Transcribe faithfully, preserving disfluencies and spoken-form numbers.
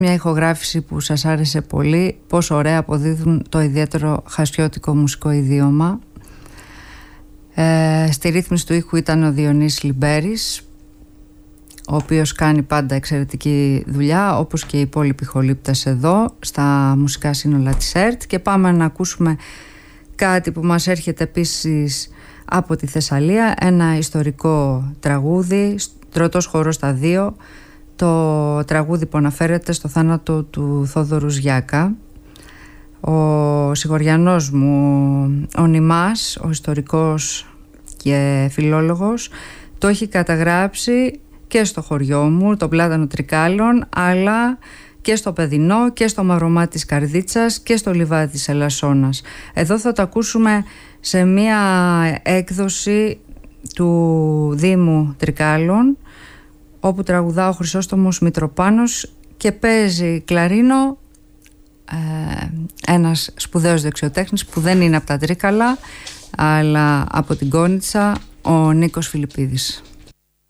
Μια ηχογράφηση που σας άρεσε πολύ, πόσο ωραία αποδίδουν το ιδιαίτερο χασιώτικο μουσικό ιδίωμα. Ε, στη ρύθμιση του ήχου ήταν ο Διονύσης Λιμπέρης, ο οποίος κάνει πάντα εξαιρετική δουλειά, όπως και οι υπόλοιποι ηχολήπτες εδώ στα μουσικά σύνολα της ΕΡΤ. Και πάμε να ακούσουμε κάτι που μας έρχεται επίσης από τη Θεσσαλία, ένα ιστορικό τραγούδι, Τροτός χορός στα δύο, το τραγούδι που αναφέρεται στο θάνατο του Θόδωρου Ζιάκα. Ο σιγοριανός μου, ο Νημάς, ο ιστορικός και φιλόλογος, το έχει καταγράψει και στο χωριό μου, το Πλάτανο Τρικάλων, αλλά και στο Παιδινό και στο Μαυρομάτι της Καρδίτσας και στο Λιβάδι της Ελασσόνας. Εδώ θα το ακούσουμε σε μία έκδοση του Δήμου Τρικάλων, όπου τραγουδά ο Χρυσόστομος Μητροπάνος και παίζει κλαρίνο ε, ένας σπουδαίος δεξιοτέχνης που δεν είναι από τα Τρίκαλα αλλά από την Κόνιτσα, ο Νίκος Φιλιππίδης.